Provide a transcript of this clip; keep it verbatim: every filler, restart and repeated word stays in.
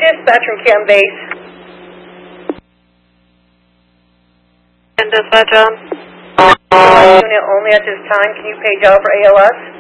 dispatch from Cam Base. And dispatch on. Unit only at this time. Can you page out for A L S?